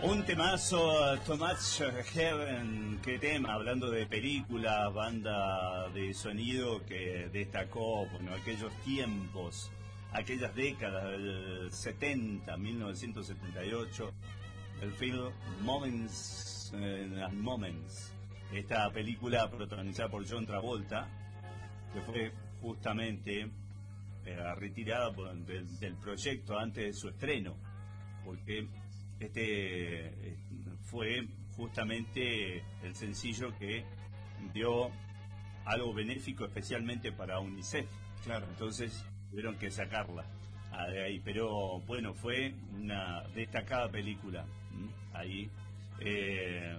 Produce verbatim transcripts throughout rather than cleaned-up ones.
Un temazo, Too Much Heaven, qué tema, hablando de películas, banda de sonido que destacó, bueno, aquellos tiempos, aquellas décadas del setenta, mil novecientos setenta y ocho, el film Moments and Moments, esta película protagonizada por John Travolta, que fue justamente eh, retirada por, del, del proyecto antes de su estreno, porque este fue justamente el sencillo que dio algo benéfico especialmente para UNICEF. Claro. Entonces tuvieron que sacarla de ahí, pero bueno, fue una destacada película ahí. Eh,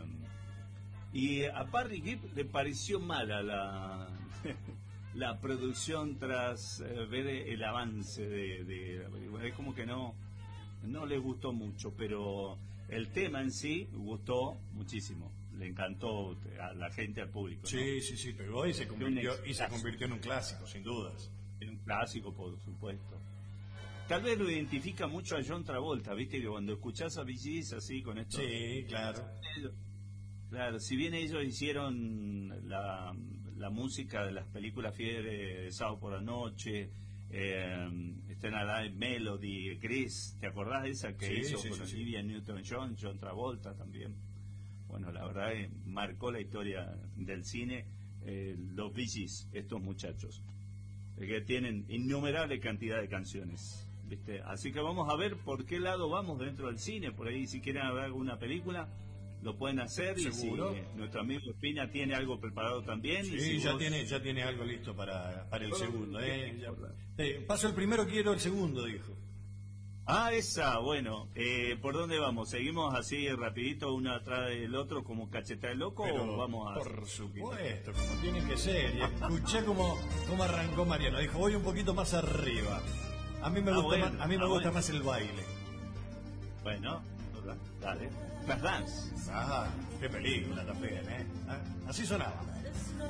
y a Parry Gibb le pareció mala la la producción tras eh, ver el avance de, de la película. Es como que no no le gustó mucho, pero el tema en sí gustó muchísimo, le encantó a la gente, al público, sí, ¿no? sí, sí, pegó y se convirtió y se convirtió en un clásico, sin dudas. En un clásico, por supuesto. Tal vez lo identifica mucho a John Travolta, viste que cuando escuchás a Bee Gees así con esto. Sí, claro. Claro, si bien ellos hicieron la, la música de las películas Fiebre de Sábado por la Noche, eh, Stayin' Alive, Melody, Grease, ¿te acordás de esa que sí, hizo sí, con sí, Olivia sí. Newton-John, John Travolta también? Bueno, la verdad es, marcó la historia del cine, eh, los Bee Gees, estos muchachos, eh, que tienen innumerable cantidad de canciones, ¿viste? Así que vamos a ver por qué lado vamos dentro del cine, por ahí si quieren ver alguna película lo pueden hacer. ¿Seguro? Y si nuestro amigo Espina tiene algo preparado también. Sí, y si ya vos... tiene ya tiene algo listo para, para el segundo. ¿eh? Ya, eh, paso el primero, quiero el segundo, dijo. Ah, esa, bueno. Eh, ¿Por dónde vamos? ¿Seguimos así rapidito uno atrás del otro como cacheta de loco? Pero, o vamos a...? por supuesto, como tiene que ser. Y escuché cómo, cómo arrancó Mariano. Dijo, voy un poquito más arriba. A mí me ah, gusta, bueno, más, a mí me ah, gusta bueno. más el baile. Bueno, dale. Flash Dance. Ah, qué película también, ¿eh? Así sonaba.